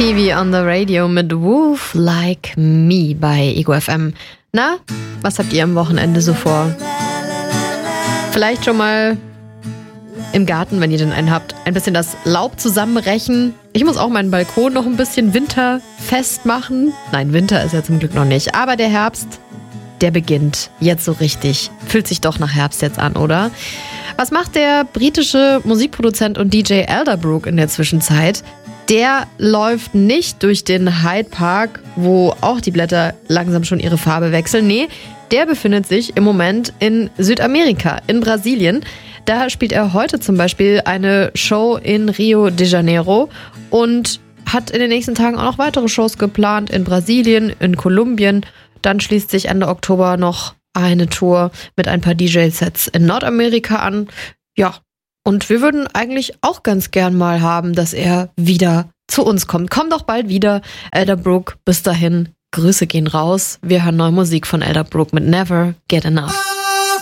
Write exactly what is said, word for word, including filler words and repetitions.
Stevie on the Radio mit Wolf Like Me bei Ego F M. Na, was habt ihr am Wochenende so vor? Vielleicht schon mal im Garten, wenn ihr denn einen habt, ein bisschen das Laub zusammenrechen. Ich muss auch meinen Balkon noch ein bisschen winterfest machen. Nein, Winter ist ja zum Glück noch nicht. Aber der Herbst, der beginnt jetzt so richtig. Fühlt sich doch nach Herbst jetzt an, oder? Was macht der britische Musikproduzent und D J Elderbrook in der Zwischenzeit? Der läuft nicht durch den Hyde Park, wo auch die Blätter langsam schon ihre Farbe wechseln. Nee, der befindet sich im Moment in Südamerika, in Brasilien. Da spielt er heute zum Beispiel eine Show in Rio de Janeiro und hat in den nächsten Tagen auch noch weitere Shows geplant in Brasilien, in Kolumbien. Dann schließt sich Ende Oktober noch eine Tour mit ein paar D J-Sets in Nordamerika an. Ja, und wir würden eigentlich auch ganz gern mal haben, dass er wieder zu uns kommt. Komm doch bald wieder, Elderbrook. Bis dahin, Grüße gehen raus. Wir hören neue Musik von Elderbrook mit Never Get Enough.